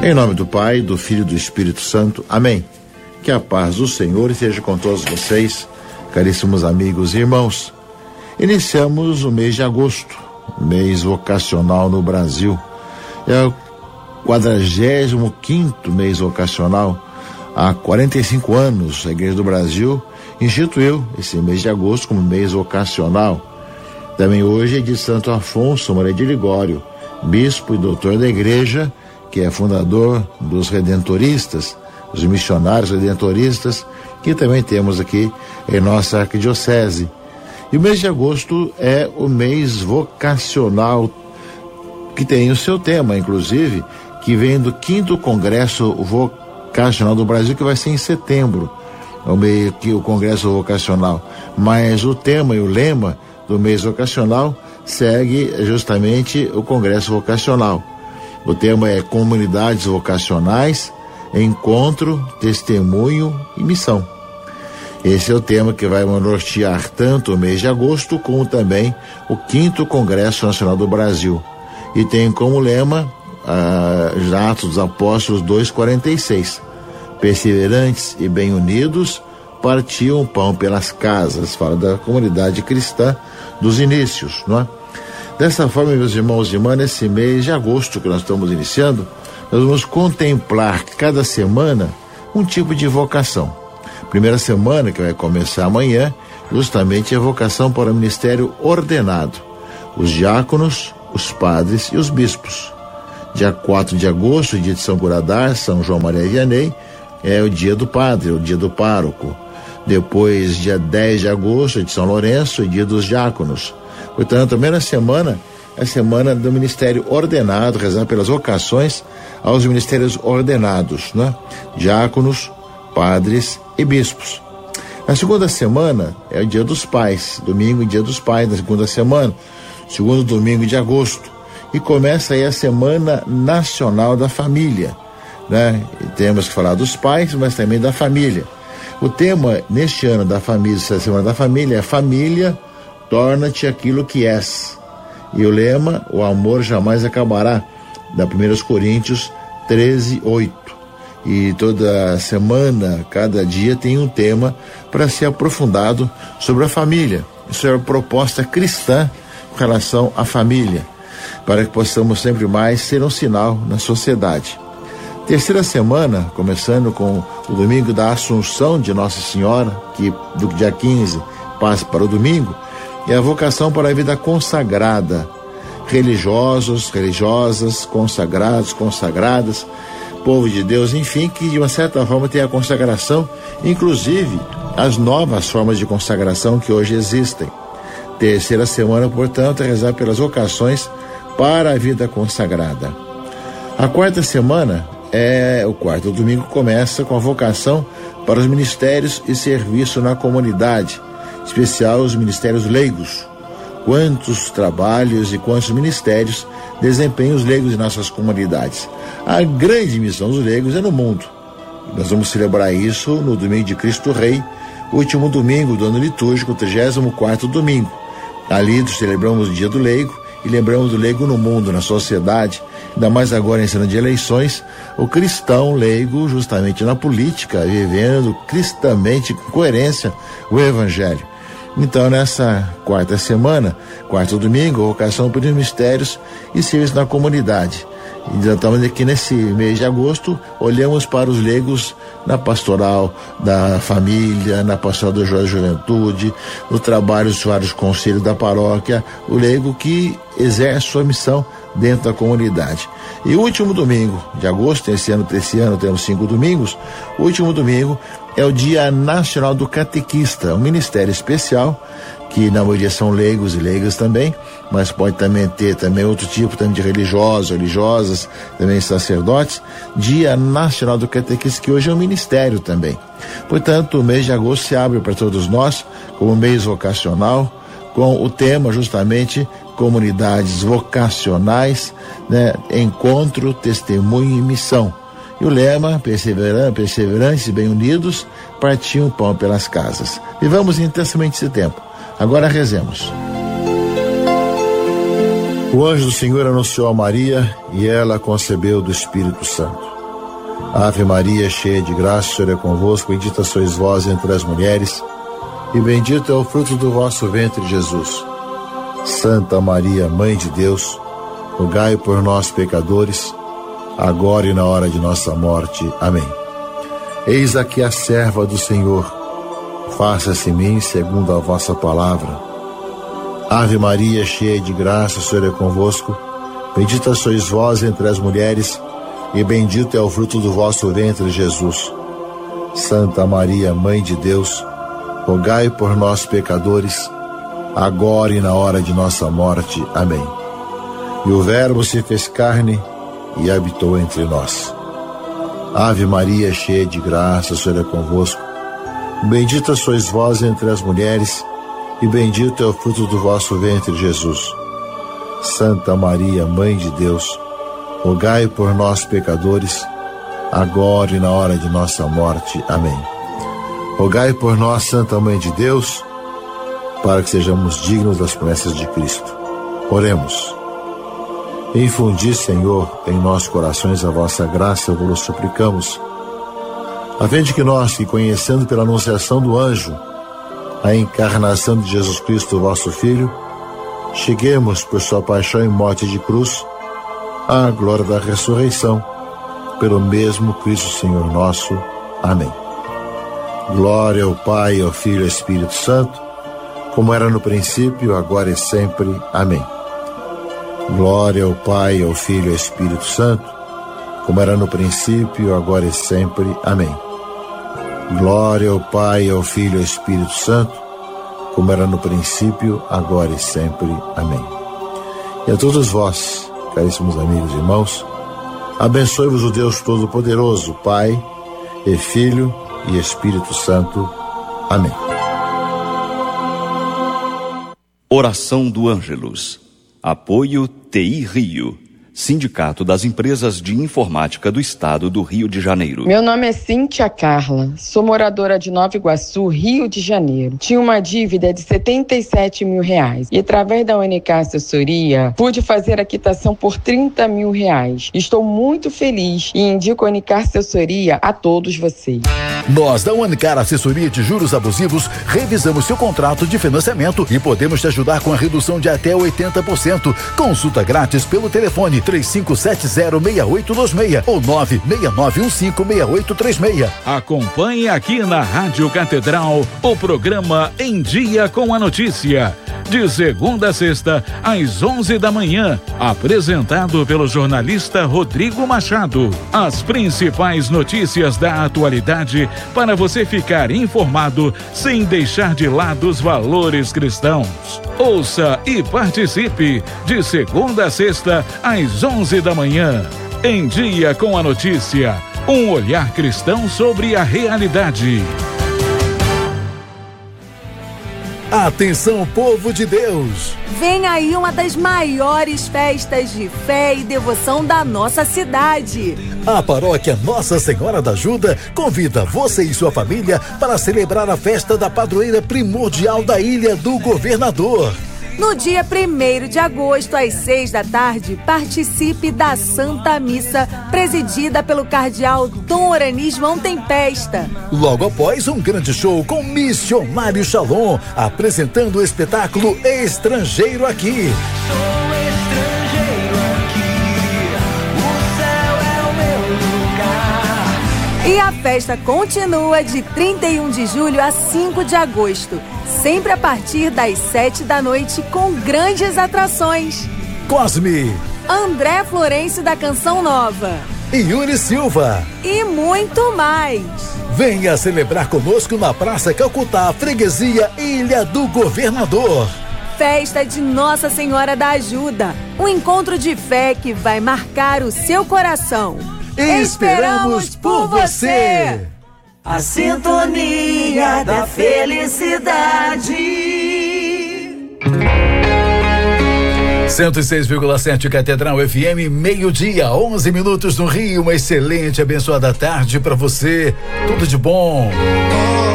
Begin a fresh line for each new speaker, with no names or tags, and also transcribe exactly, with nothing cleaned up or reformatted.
Em nome do Pai, do Filho e do Espírito Santo. Amém. Que a paz do Senhor esteja com todos vocês, caríssimos amigos e irmãos. Iniciamos o mês de agosto, mês vocacional no Brasil. É o quadragésimo quinto mês vocacional. Há quarenta e cinco anos, a Igreja do Brasil instituiu esse mês de agosto como mês vocacional. Também hoje é de Santo Afonso Maria de Ligório, bispo e doutor da Igreja, que é fundador dos redentoristas, os missionários redentoristas, que também temos aqui em nossa arquidiocese. E o mês de agosto é o mês vocacional, que tem o seu tema, inclusive, que vem do quinto Congresso Vocacional do Brasil, que vai ser em setembro, o meio que o Congresso Vocacional. Mas o tema e o lema do mês vocacional segue justamente o Congresso Vocacional. O tema é Comunidades Vocacionais, Encontro, Testemunho e Missão. Esse é o tema que vai nortear tanto o mês de agosto como também o quinto Congresso Nacional do Brasil. E tem como lema ah, Atos dos Apóstolos dois, quarenta e seis. Perseverantes e bem unidos, partiam o pão pelas casas. Fala da comunidade cristã dos inícios, não é? Dessa forma, meus irmãos e irmãs, nesse mês de agosto que nós estamos iniciando, nós vamos contemplar cada semana um tipo de vocação. Primeira semana, que vai começar amanhã, justamente é a vocação para o ministério ordenado. Os diáconos, os padres e os bispos. Dia quatro de agosto, dia de São Curadar, São João Maria Vianney, é o dia do padre, o dia do pároco. Depois, dia dez de agosto, é de São Lourenço, é dia dos diáconos. Portanto, a primeira semana é a semana do ministério ordenado, rezar pelas vocações aos ministérios ordenados, né? Diáconos, padres e bispos. A segunda semana é o dia dos pais, domingo e dia dos pais, na segunda semana, segundo domingo de agosto. E começa aí a Semana Nacional da Família, né? E temos que falar dos pais, mas também da família. O tema neste ano da família, essa Semana da Família, é Família, torna-te aquilo que és. E o lema, o amor jamais acabará, da primeira Coríntios treze, oito. E toda semana, cada dia tem um tema para ser aprofundado sobre a família. Isso é a proposta cristã com relação à família, para que possamos sempre mais ser um sinal na sociedade. Terceira semana, começando com o domingo da Assunção de Nossa Senhora, que do dia quinze passa para o domingo, é a vocação para a vida consagrada. Religiosos, religiosas, consagrados, consagradas, povo de Deus, enfim, que de uma certa forma tem a consagração, inclusive as novas formas de consagração que hoje existem. Terceira semana, portanto, é rezar pelas vocações para a vida consagrada. A quarta semana é o quarto domingo, começa com a vocação para os ministérios e serviço na comunidade, especial os ministérios leigos. Quantos trabalhos e quantos ministérios desempenham os leigos em nossas comunidades. A grande missão dos leigos é no mundo. Nós vamos celebrar isso no domingo de Cristo Rei, último domingo do ano litúrgico, trigésimo quarto domingo. Ali celebramos o dia do leigo e lembramos do leigo no mundo, na sociedade, ainda mais agora em cena de eleições, o cristão leigo justamente na política, vivendo cristamente, com coerência, o evangelho. Então, nessa quarta semana, quarto domingo, vocação para os mistérios e serviço na comunidade. E estamos aqui nesse mês de agosto, olhamos para os leigos na pastoral da família, na pastoral da juventude, no trabalho dos vários conselhos da paróquia, o leigo que exerce sua missão dentro da comunidade. E o último domingo de agosto, esse ano, esse ano temos cinco domingos, o último domingo é o Dia Nacional do Catequista, um ministério especial, que na maioria são leigos e leigas também, mas pode também ter também outro tipo também de religiosos, religiosas, também sacerdotes. Dia Nacional do Catequista, que hoje é um ministério também. Portanto, o mês de agosto se abre para todos nós como mês vocacional, com o tema justamente comunidades vocacionais, né? Encontro, testemunho e missão. E o lema, perseverantes, perseverantes e bem unidos, partiam o pão pelas casas. Vivamos intensamente esse tempo. Agora rezemos. O anjo do Senhor anunciou a Maria e ela concebeu do Espírito Santo. Ave Maria, cheia de graça, o Senhor é convosco, bendita sois vós entre as mulheres, e bendito é o fruto do vosso ventre, Jesus. Santa Maria, Mãe de Deus, rogai por nós, pecadores, agora e na hora de nossa morte. Amém. Eis aqui a serva do Senhor, faça-se em mim segundo a vossa palavra. Ave Maria, cheia de graça, o Senhor é convosco, bendita sois vós entre as mulheres, e bendito é o fruto do vosso ventre, Jesus. Santa Maria, Mãe de Deus, rogai por nós, pecadores, agora e na hora de nossa morte. Amém. E o Verbo se fez carne e habitou entre nós. Ave Maria, cheia de graça, o Senhor é convosco, bendita sois vós entre as mulheres, e bendito é o fruto do vosso ventre, Jesus. Santa Maria, Mãe de Deus, rogai por nós, pecadores, agora e na hora de nossa morte. Amém. Rogai por nós, Santa Mãe de Deus, para que sejamos dignos das promessas de Cristo. Oremos. Infundi, Senhor, em nossos corações a vossa graça, vos suplicamos, a fim de que nós, que conhecendo pela anunciação do anjo a encarnação de Jesus Cristo, vosso Filho, cheguemos por sua paixão e morte de cruz à glória da ressurreição, pelo mesmo Cristo Senhor nosso. Amém. Glória ao Pai, ao Filho e ao Espírito Santo, como era no princípio, agora e sempre. Amém. Glória ao Pai, ao Filho e ao Espírito Santo, como era no princípio, agora e sempre. Amém. Glória ao Pai, ao Filho e ao Espírito Santo, como era no princípio, agora e sempre. Amém. E a todos vós, caríssimos amigos e irmãos, abençoe-vos o Deus Todo-Poderoso, Pai e Filho e Espírito Santo. Amém.
Oração do Ângelus. Apoio T I Rio, Sindicato das Empresas de Informática do Estado do Rio de Janeiro.
Meu nome é Cíntia Carla, sou moradora de Nova Iguaçu, Rio de Janeiro. Tinha uma dívida de setenta e sete mil reais e através da U N K Assessoria pude fazer a quitação por trinta mil reais. Estou muito feliz e indico a U N K Assessoria a todos vocês.
Nós da U N K Assessoria de Juros Abusivos revisamos seu contrato de financiamento e podemos te ajudar com a redução de até oitenta por cento. Consulta grátis pelo telefone três cinco sete zero, seis oito dois seis ou nove seis nove um cinco, seis oito três seis.
Acompanhe aqui na Rádio Catedral o programa Em Dia com a Notícia, de segunda a sexta às onze da manhã, apresentado pelo jornalista Rodrigo Machado. As principais notícias da atualidade para você ficar informado sem deixar de lado os valores cristãos. Ouça e participe de segunda a sexta às onze da manhã. Em Dia com a Notícia, um olhar cristão sobre a realidade.
Atenção, povo de Deus!
Vem aí uma das maiores festas de fé e devoção da nossa cidade.
A paróquia Nossa Senhora da Ajuda convida você e sua família para celebrar a festa da padroeira primordial da Ilha do Governador.
No dia primeiro de agosto, às seis da tarde, participe da Santa Missa, presidida pelo cardeal Dom Oranis Mão Tempesta.
Logo após, um grande show com Missionário Shalom, apresentando o espetáculo Estrangeiro Aqui.
Sou estrangeiro aqui, o céu é o meu lugar.
E a festa continua de trinta e um de julho a cinco de agosto. Sempre a partir das sete da noite, com grandes atrações.
Cosme,
André Florencio da Canção Nova
e Yuri Silva.
E muito mais.
Venha celebrar conosco na Praça Calcutá, Freguesia Ilha do Governador.
Festa de Nossa Senhora da Ajuda. Um encontro de fé que vai marcar o seu coração.
Esperamos por você!
A sintonia da felicidade.
cento e seis vírgula sete Catedral F M, meio-dia, onze minutos no Rio. Uma excelente, abençoada tarde para você. Tudo de bom.